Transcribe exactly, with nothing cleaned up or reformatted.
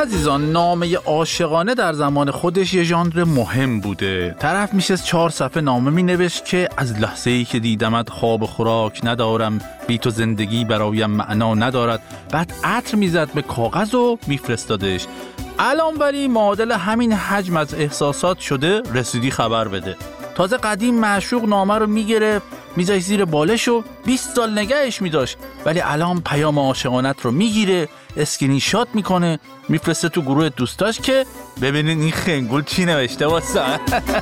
عزیزان، نامه عاشقانه در زمان خودش یه ژانر مهم بوده. طرف میشه چهار صفحه نامه مینوشت که از لحظه‌ای که دیدمت خواب و خوراک ندارم، بی تو زندگی برایم معنا ندارد. بعد عطر میزد به کاغذ و میفرستادش. الان ولی معادل همین حجم از احساسات شده رسیدی خبر بده. تازه قدیم معشوق نامه رو میگرفت میذاش زیر بالش و بیست سال نگهش میداشت، ولی الان پیام عاشقانت رو میگیره، اسکرین شات میکنه، میفرسته تو گروه دوستاش که ببینین این خنگول چی نوشته واسه.